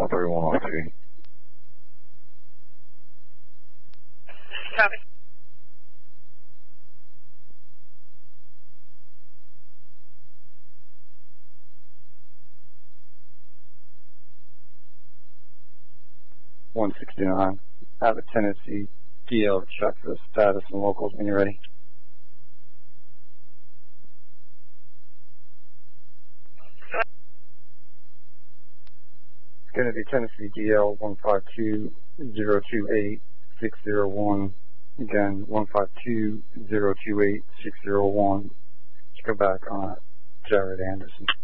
131 on TV. Copy. .169. I have a Tennessee DL to check for the status and locals when you're ready. It's going to be Tennessee DL 152-028-601. Again, 152-028-601. Let's go back on Jared Anderson.